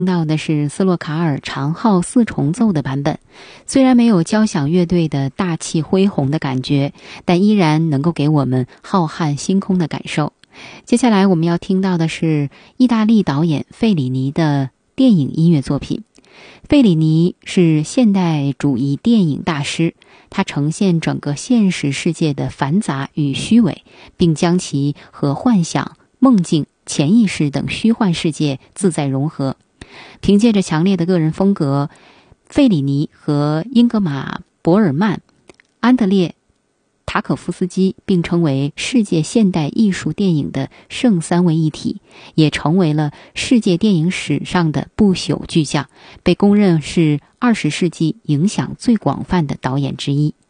听到的是斯洛卡尔长号四重奏的版本，虽然没有交响乐队的大气恢宏的感觉，但依然能够给我们浩瀚星空的感受。接下来我们要听到的是意大利导演费里尼的电影音乐作品。费里尼是现代主义电影大师，他呈现整个现实世界的繁杂与虚伪，并将其和幻想、梦境、潜意识等虚幻世界自在融合。凭借着强烈的个人风格，费里尼和英格玛·伯尔曼、安德烈·塔可夫斯基并称为世界现代艺术电影的圣三位一体，也成为了世界电影史上的不朽巨匠，被公认是20世纪影响最广泛的导演之一。